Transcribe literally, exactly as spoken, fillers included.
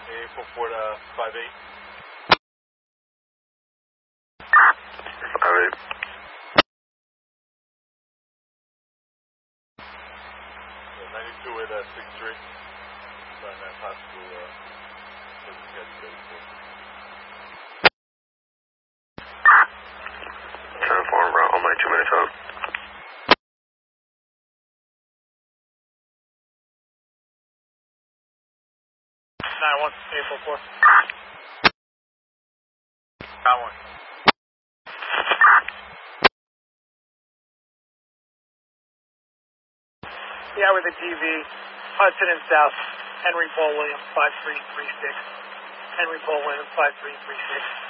A four four to five eight. five eight. Yeah, ninety-two with uh, six three. On that possible uh, doesn't get ready for. ten four, route on my two minutes out. nine one, eight four four. Got one. Yeah, with a T V, Hudson and South, Henry Paul Williams, five three three six. Henry Paul Williams, five three three six.